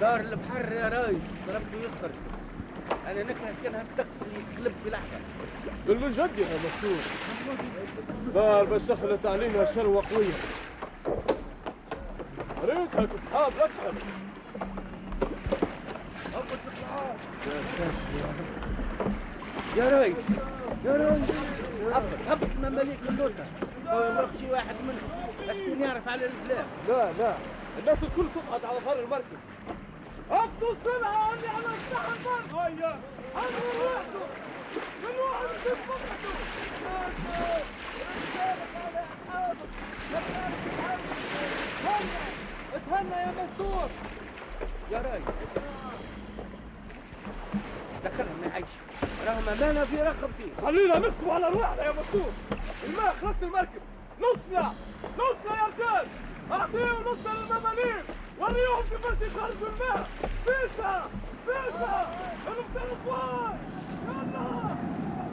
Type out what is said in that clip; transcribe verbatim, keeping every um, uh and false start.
دار البحر يا رايس ربي يستر. انا نكره كانها الطقس اللي يتقلب في لحظه. بالمنجد يا مستور. دار بشخلت علينا شروه قويه. ريتها اصحاب اكثر. هبط الطعام. يا ساتر يا رب. يا ريس يا ريس هبط هبط المماليك من لوطة. يمرق شي واحد منهم. شكون يعرف على البلاد؟ لا لا الناس الكل تقعد على ظهر المركب. اخذوا السلعه اللي على سطح البر. هيا حملوا لوحده. كل واحد يسيب مقعده. اتهنى يا مستور. يا ريس ذكرهم ما يعيش راهم امانه في رقبتي. خلينا نكتبوا على رواحنا يا مستور. الماء خلت المركب. نصنا نصنا يا رجال. اعطيهم نص للمماليك. وريهم كيفاش يخرجوا الماء. فيسا فيسا